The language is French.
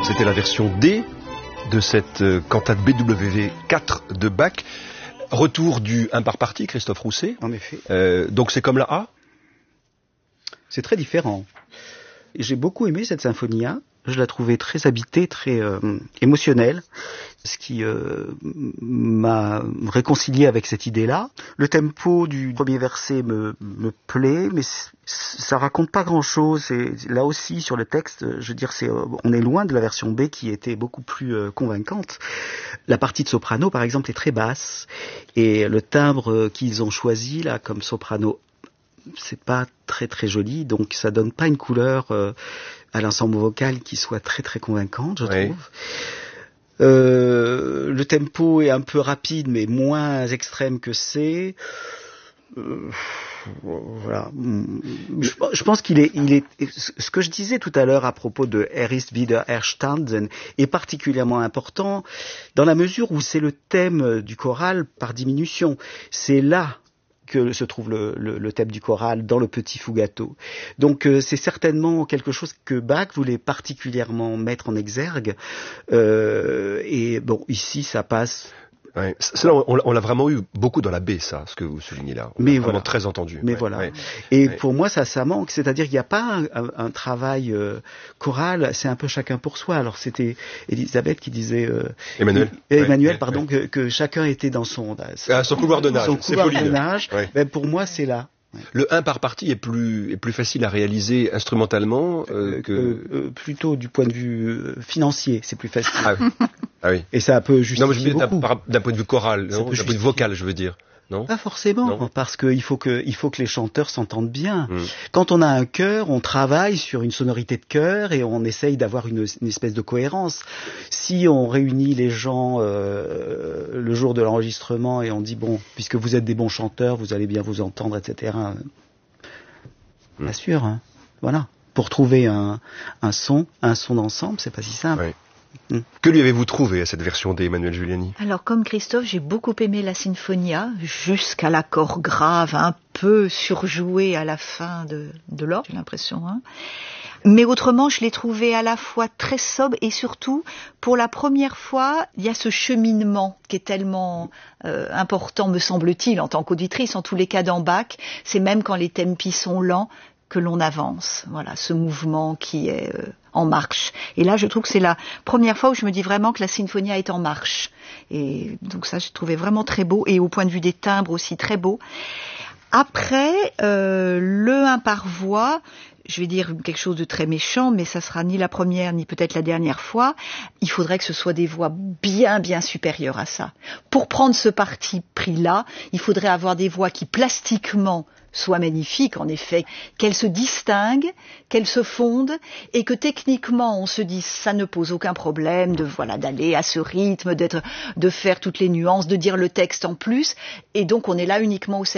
C'était la version D de cette cantate BWV 4 de Bach. Retour du 1 par partie, Christophe Rousset. En effet. Donc c'est comme la A ? C'est très différent. J'ai beaucoup aimé cette Sinfonia. Je la trouvais très habitée, très émotionnelle, ce qui m'a réconcilié avec cette idée-là. Le tempo du premier verset me plaît, mais ça raconte pas grand-chose. Et là aussi, sur le texte, je veux dire, on est loin de la version B qui était beaucoup plus convaincante. La partie de soprano, par exemple, est très basse, et le timbre qu'ils ont choisi là comme soprano, c'est pas très très joli, donc ça donne pas une couleur à l'ensemble vocal qui soit très très convaincante, je trouve. Le tempo est un peu rapide, mais moins extrême que C. Voilà. Je pense qu'il est, ce que je disais tout à l'heure à propos de Er ist wieder erstanden est particulièrement important dans la mesure où c'est le thème du choral par diminution. C'est là que se trouve le thème du choral dans le petit fugato. Donc c'est certainement quelque chose que Bach voulait particulièrement mettre en exergue. Et bon, ici ça passe. Ouais. Ça, on l'a vraiment eu beaucoup dans la baie, ça, ce que vous soulignez là. On l'a vraiment très entendu. Mais voilà. Ouais. Et pour moi, ça manque. C'est-à-dire qu'il n'y a pas un travail choral. C'est un peu chacun pour soi. Alors c'était Elisabeth qui disait. Emmanuel, pardon, que chacun était dans son couloir de nage. Son couloir de nage. Ouais. Ben, pour moi, c'est là. Ouais. Le 1 par partie est plus facile à réaliser instrumentalement que... plutôt du point de vue financier, c'est plus facile. Ah oui. Et ça peut justifier beaucoup. D'un point de vue choral, d'un point de vue vocal, je veux dire. Non ? Pas forcément, parce qu'il faut que les chanteurs s'entendent bien. Quand on a un chœur, on travaille sur une sonorité de chœur et on essaye d'avoir une espèce de cohérence. Si on réunit les gens le jour de l'enregistrement et on dit bon, puisque vous êtes des bons chanteurs, vous allez bien vous entendre, etc. Bien sûr, hein. Voilà. Pour trouver un son d'ensemble, c'est pas si simple. Oui. Que lui avez-vous trouvé à cette version d'Emmanuel Giuliani ? Alors, comme Christophe, j'ai beaucoup aimé la Sinfonia, jusqu'à l'accord grave, un peu surjoué à la fin de l'or, j'ai l'impression. Hein. Mais autrement, je l'ai trouvé à la fois très sobre et surtout, pour la première fois, il y a ce cheminement qui est tellement important, me semble-t-il, en tant qu'auditrice. En tous les cas, dans Bach, c'est même quand les tempi sont lents que l'on avance. Voilà, ce mouvement qui est en marche. Et là, je trouve que c'est la première fois où je me dis vraiment que la Sinfonia est en marche. Et donc ça, j'ai trouvé vraiment très beau. Et au point de vue des timbres aussi, très beau. Après, le 1 par voix, je vais dire quelque chose de très méchant, mais ça sera ni la première, ni peut-être la dernière fois. Il faudrait que ce soit des voix bien, bien supérieures à ça. Pour prendre ce parti pris-là, il faudrait avoir des voix qui, plastiquement, soient magnifiques, en effet, qu'elles se distinguent, qu'elles se fondent, et que techniquement, on se dise, ça ne pose aucun problème d'aller à ce rythme, de faire toutes les nuances, de dire le texte en plus, et donc on est là uniquement au